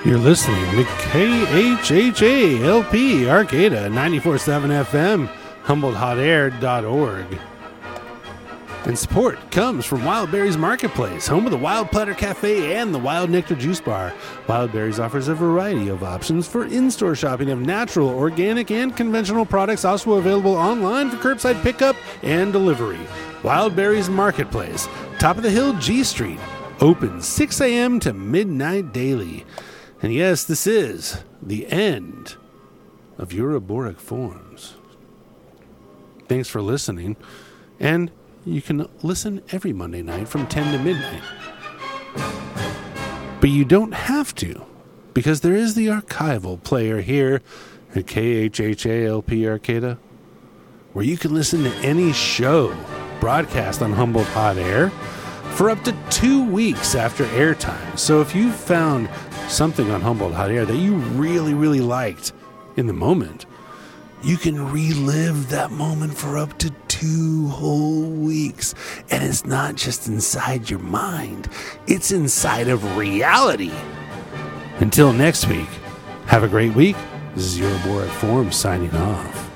You're listening to KHHA-LP Arcata 94.7 FM, HumboldtHotAir.org. And support comes from Wild Berries Marketplace, home of the Wild Platter Cafe and the Wild Nectar Juice Bar. Wild Berries offers a variety of options for in-store shopping of natural, organic, and conventional products, also available online for curbside pickup and delivery. Wild Berries Marketplace, top of the hill, G Street, open 6 a.m. to midnight daily. And yes, this is the end of Uroboric Forms. Thanks for listening, and you can listen every Monday night from 10 to midnight. But you don't have to, because there is the archival player here at KHHA-LP Arcata, where you can listen to any show broadcast on Humboldt Hot Air for up to 2 weeks after airtime. So if you found something on Humboldt Hot Air that you really, really liked in the moment, you can relive that moment for up to 2 whole weeks. And it's not just inside your mind, it's inside of reality. Until next week, have a great week. This is Uroboric Forms signing off.